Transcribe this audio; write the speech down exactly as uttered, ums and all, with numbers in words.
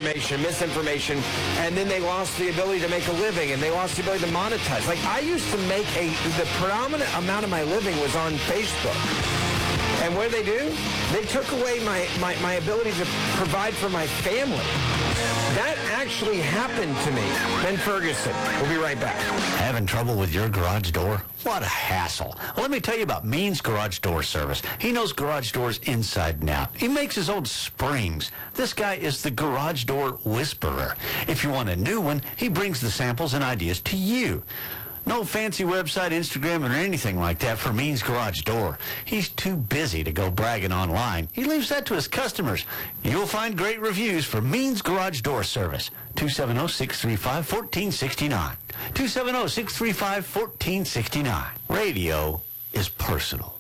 information, misinformation, and then they lost the ability to make a living, and they lost the ability to monetize. Like, I used to make a, the predominant amount of my living was on Facebook. And what did they do? They took away my, my, my ability to provide for my family. That actually happened to me. Ben Ferguson. We'll be right back. Having trouble with your garage door? What a hassle. Well, let me tell you about Means Garage Door Service. He knows garage doors inside and out. He makes his own springs. This guy is the garage door whisperer. If you want a new one, he brings the samples and ideas to you. No fancy website, Instagram, or anything like that for Means Garage Door. He's too busy to go bragging online. He leaves that to his customers. You'll find great reviews for Means Garage Door Service. two seven zero, six three five, one four six nine. two seven zero, six three five, one four six nine. Radio is personal.